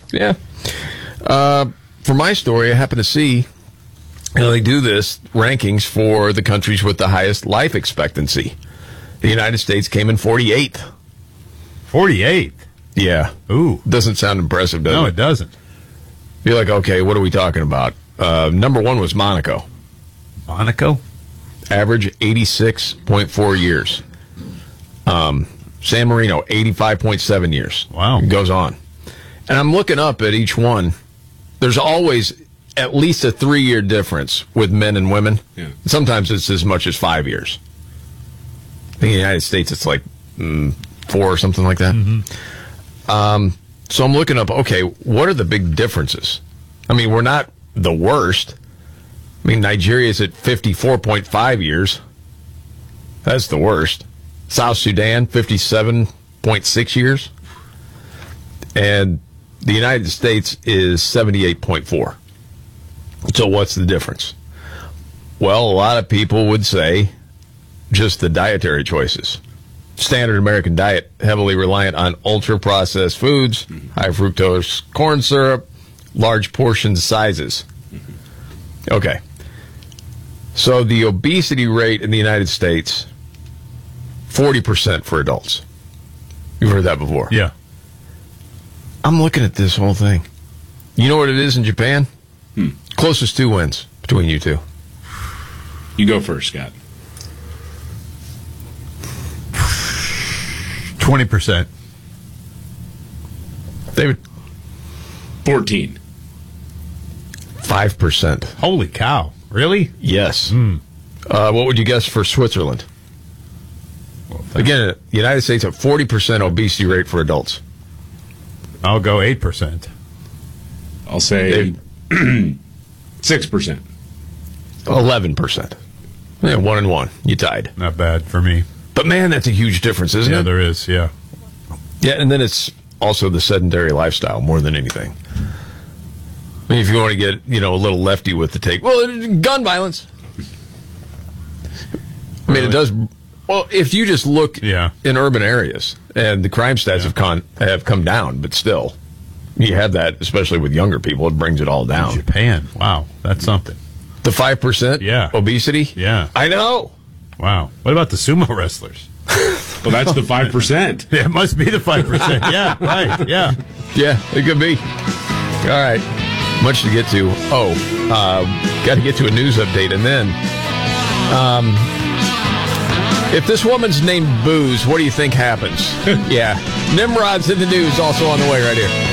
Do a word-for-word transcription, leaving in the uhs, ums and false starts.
Yeah. Uh, for my story, I happen to see, you know, they do this rankings for the countries with the highest life expectancy. The United States came in forty-eighth. forty-eighth? Yeah. Ooh. Doesn't sound impressive, does it? No, it doesn't. You're like, okay, what are we talking about? Uh, number one was Monaco. Monaco? Average eighty-six point four years. Um, San Marino, eighty-five point seven years. Wow. It goes on. And I'm looking up at each one. There's always at least a three-year difference with men and women. Yeah. Sometimes it's as much as five years. I think in the United States it's like mm, four or something like that. Mm-hmm. Um, so I'm looking up, okay, what are the big differences? I mean, we're not the worst. I mean, Nigeria's at fifty-four point five years. That's the worst. South Sudan, fifty-seven point six years. And the United States is seventy-eight point four. So what's the difference? Well, a lot of people would say just the dietary choices. Standard American diet, heavily reliant on ultra-processed foods, mm-hmm. high fructose corn syrup, large portion sizes. Mm-hmm. Okay. So the obesity rate in the United States, forty percent for adults. You've heard that before. Yeah. I'm looking at this whole thing. You know what it is in Japan? Hmm. Closest two wins between you two. You go first, Scott. twenty percent. David? fourteen. five percent. Holy cow. Really? Yes. Mm. Uh, what would you guess for Switzerland? Well, Again, the United States a forty percent obesity rate for adults. I'll go eight percent. I'll say six percent. eleven percent. Yeah, one and one. You tied. Not bad for me. But, man, that's a huge difference, isn't yeah, it? Yeah, there is, yeah. Yeah, and then it's also the sedentary lifestyle more than anything. I mean, if you want to get, you know, a little lefty with the take, well, gun violence. I mean, it does. Well, if you just look yeah. in urban areas, and the crime stats yeah. have con, have come down, but still, you have that, especially with younger people, it brings it all down. Japan, wow, that's something. The five percent yeah. obesity? Yeah. I know. Wow. What about the sumo wrestlers? Well, that's the five percent. Yeah, it must be the five percent. Yeah, right, yeah. Yeah, it could be. All right. Much to get to. Oh, uh, got to get to a news update. And then, um, if this woman's named Booze, what do you think happens? Yeah. Nimrod's in the news, also on the way right here.